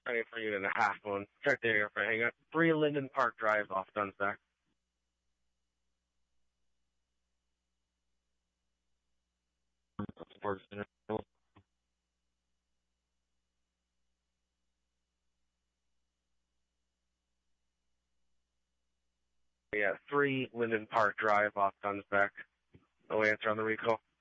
Ready for unit and a half one. Check the airframe. Hang on. 3 Linden Park Drive off Dunsback. Yeah, 3 Linden Park Drive off Dunsback. No answer on the recall.